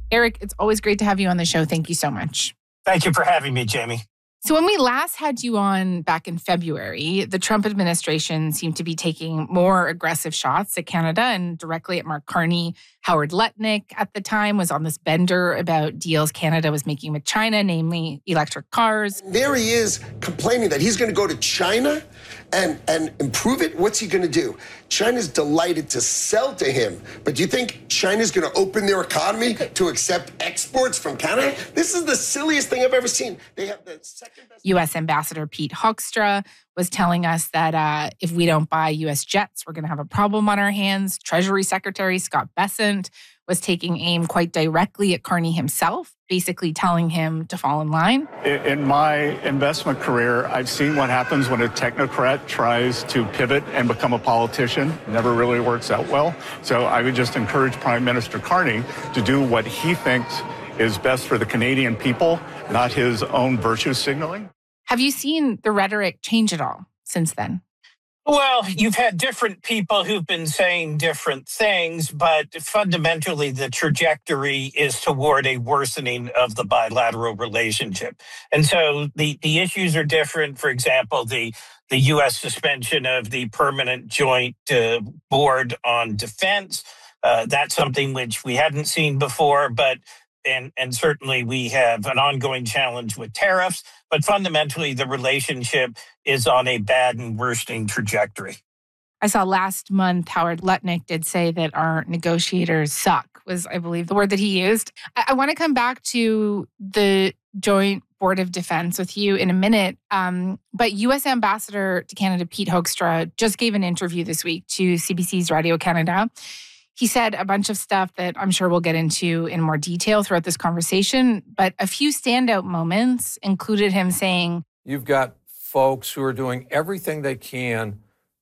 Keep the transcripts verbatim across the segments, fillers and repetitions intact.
Eric, it's always great to have you on the show. Thank you so much. Thank you for having me, Jamie. So when we last had you on back in February, the Trump administration seemed to be taking more aggressive shots at Canada and directly at Mark Carney. Howard Lutnick at the time was on this bender about deals Canada was making with China, namely electric cars. There he is complaining that he's going to go to China and, and improve it. What's he going to do? China's delighted to sell to him. But do you think China's going to open their economy to accept exports from Canada? This is the silliest thing I've ever seen. They have the second best. U S Ambassador Pete Hoekstra was telling us that uh, if we don't buy U S jets, we're going to have a problem on our hands. Treasury Secretary Scott Bessent was taking aim quite directly at Carney himself, basically telling him to fall in line. In my investment career, I've seen what happens when a technocrat tries to pivot and become a politician. It never really works out well. So I would just encourage Prime Minister Carney to do what he thinks is best for the Canadian people, not his own virtue signaling. Have you seen the rhetoric change at all since then? Well, you've had different people who've been saying different things, but fundamentally the trajectory is toward a worsening of the bilateral relationship. And so the, the issues are different. For example, the, the U S suspension of the Permanent Joint uh, Board on Defense. Uh, that's something which we hadn't seen before, but And, and certainly we have an ongoing challenge with tariffs, but fundamentally the relationship is on a bad and worsening trajectory. I saw last month Howard Lutnick did say that our negotiators suck, was, I believe, the word that he used. I, I want to come back to the Joint Board of Defense with you in a minute, um, but U S Ambassador to Canada Pete Hoekstra just gave an interview this week to C B C's Radio Canada. He said a bunch of stuff that I'm sure we'll get into in more detail throughout this conversation, but a few standout moments included him saying, "You've got folks who are doing everything they can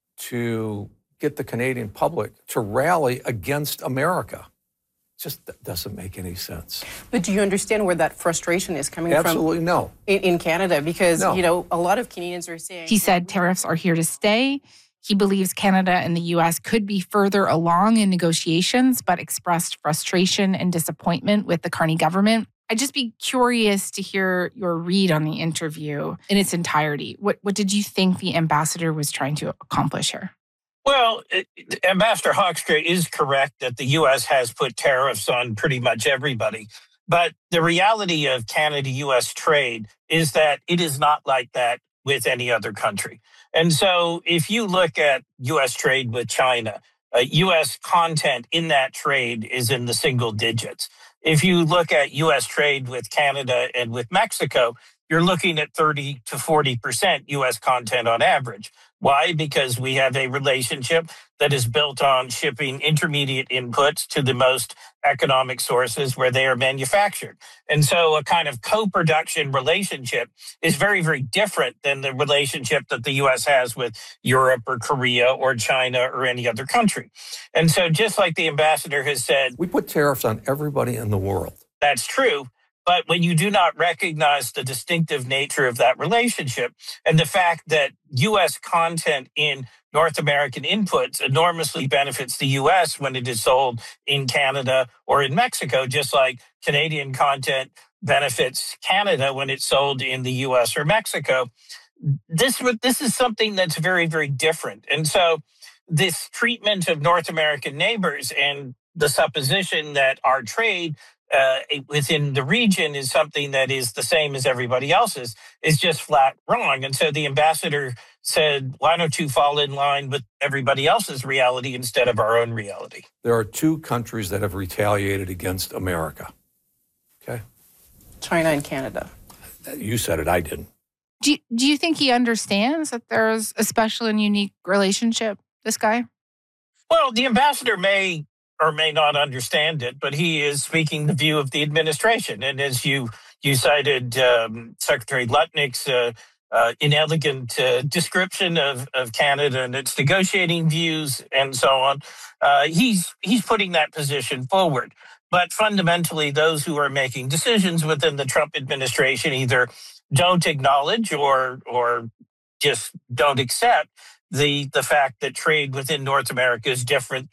to get the Canadian public to rally against America." Just doesn't make any sense. But do you understand where that frustration is coming Absolutely from? no. In, in Canada, because, No. you know, a lot of Canadians are saying... He said tariffs are here to stay. He believes Canada and the U S could be further along in negotiations, but expressed frustration and disappointment with the Carney government. I'd just be curious to hear your read on the interview in its entirety. What, what did you think the ambassador was trying to accomplish here? Well, it, Ambassador Hoekstra is correct that the U S has put tariffs on pretty much everybody. But the reality of Canada-U S trade is that it is not like that with any other country. And so if you look at U S trade with China, uh, U S content in that trade is in the single digits. If you look at U S trade with Canada and with Mexico, you're looking at thirty to forty percent U S content on average. Why? Because we have a relationship that is built on shipping intermediate inputs to the most economic sources where they are manufactured. And so a kind of co-production relationship is very, very different than the relationship that the U S has with Europe or Korea or China or any other country. And so just like the ambassador has said, we put tariffs on everybody in the world. That's true. But when you do not recognize the distinctive nature of that relationship and the fact that U S content in North American inputs enormously benefits the U S when it is sold in Canada or in Mexico, just like Canadian content benefits Canada when it's sold in the U S or Mexico, this, this is something that's very, very different. And so this treatment of North American neighbors and the supposition that our trade Uh, within the region is something that is the same as everybody else's is just flat wrong. And so the ambassador said, why don't you fall in line with everybody else's reality instead of our own reality? There are two countries that have retaliated against America. Okay? China and Canada. You said it, I didn't. Do you, do you think he understands that there's a special and unique relationship, this guy? Well, the ambassador may or may not understand it, but he is speaking the view of the administration. And as you you cited um, Secretary Lutnick's uh, uh, inelegant uh, description of, of Canada and its negotiating views and so on, uh, he's he's putting that position forward. But fundamentally, those who are making decisions within the Trump administration either don't acknowledge or or just don't accept the the fact that trade within North America is different